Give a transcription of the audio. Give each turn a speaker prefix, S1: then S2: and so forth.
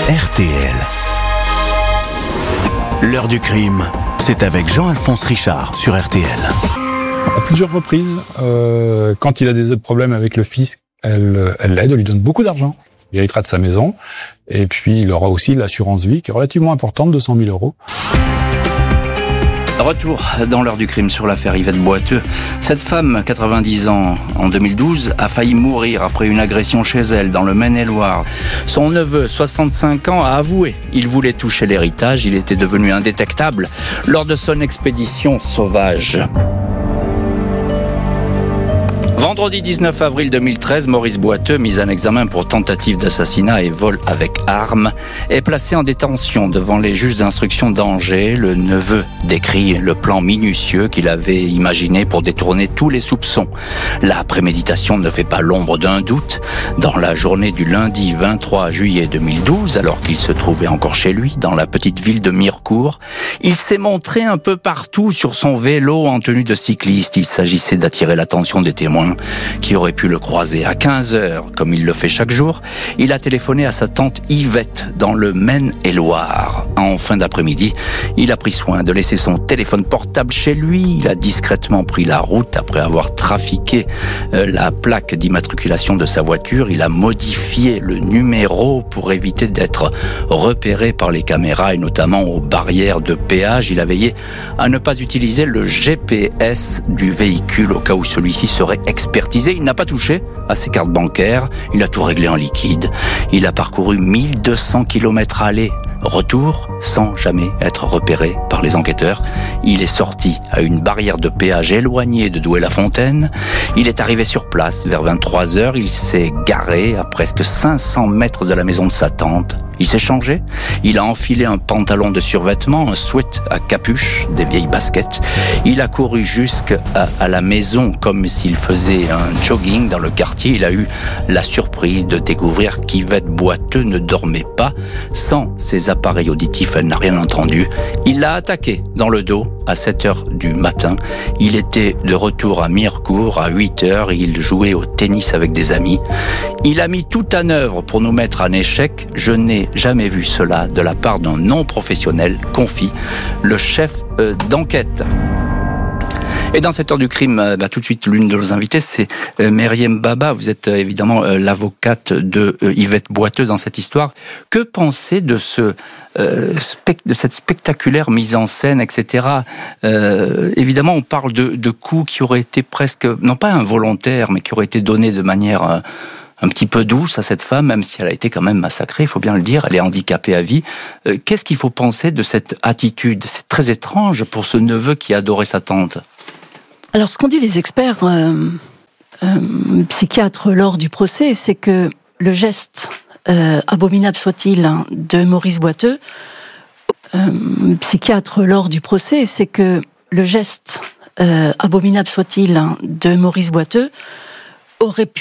S1: RTL. L'heure du crime, c'est avec Jean-Alphonse Richard sur RTL.
S2: À plusieurs reprises, quand il a des problèmes avec le fisc, elle l'aide, elle lui donne beaucoup d'argent. Il héritera de sa maison, et puis il aura aussi l'assurance vie, qui est relativement importante, 200 000 €.
S3: Retour dans l'heure du crime sur l'affaire Yvette Boiteux. Cette femme, 90 ans, en 2012, a failli mourir après une agression chez elle, dans le Maine-et-Loire. Son neveu, 65 ans, a avoué. Il voulait toucher l'héritage, il était devenu indétectable lors de son expédition sauvage. Vendredi 19 avril 2013, Maurice Boiteux, mis en examen pour tentative d'assassinat et vol avec arme, est placé en détention devant les juges d'instruction d'Angers. Le neveu décrit le plan minutieux qu'il avait imaginé pour détourner tous les soupçons. La préméditation ne fait pas l'ombre d'un doute. Dans la journée du lundi 23 juillet 2012, alors qu'il se trouvait encore chez lui, dans la petite ville de Mirecourt, il s'est montré un peu partout sur son vélo en tenue de cycliste. Il s'agissait d'attirer l'attention des témoins qui aurait pu le croiser. À 15h, comme il le fait chaque jour, il a téléphoné à sa tante Yvette dans le Maine-et-Loire. En fin d'après-midi, il a pris soin de laisser son téléphone portable chez lui. Il a discrètement pris la route après avoir trafiqué la plaque d'immatriculation de sa voiture. Il a modifié le numéro pour éviter d'être repéré par les caméras et notamment aux barrières de péage. Il a veillé à ne pas utiliser le GPS du véhicule au cas où celui-ci serait expertisé. Il n'a pas touché à ses cartes bancaires, il a tout réglé en liquide. Il a parcouru 1200 km aller-retour sans jamais être repéré par les enquêteurs. Il est sorti à une barrière de péage éloignée de Douai-la-Fontaine. Il est arrivé sur place vers 23h. Il s'est garé à presque 500 mètres de la maison de sa tante. Il s'est changé. Il a enfilé un pantalon de survêtement, un sweat à capuche, des vieilles baskets. Il a couru jusqu'à la maison comme s'il faisait un jogging dans le quartier. Il a eu la surprise de découvrir qu'Yvette Boiteux ne dormait pas. Sans ses appareils auditifs, elle n'a rien entendu. Il l'a attaqué dans le dos à 7h du matin. Il était de retour à Mirecourt à 8h. Il jouait au tennis avec des amis. Il a mis tout en œuvre pour nous mettre en échec. Je n'ai jamais vu cela de la part d'un non-professionnel, confie le chef d'enquête. Et dans cette heure du crime, tout de suite, l'une de nos invitées, c'est Myriam Baba. Vous êtes évidemment l'avocate de Yvette Boiteux dans cette histoire. Que pensez de de cette spectaculaire mise en scène, etc. Évidemment, on parle de coups qui auraient été presque, non pas involontaires, mais qui auraient été donnés de manière un petit peu douce à cette femme, même si elle a été quand même massacrée, il faut bien le dire, elle est handicapée à vie. Qu'est-ce qu'il faut penser de cette attitude ? C'est très étrange pour ce neveu qui adorait sa tante.
S4: Alors, ce qu'ont dit les experts psychiatres lors du procès, c'est que le geste, abominable soit-il, de Maurice Boiteux, psychiatre lors du procès, c'est que le geste, abominable soit-il, de Maurice Boiteux, aurait pu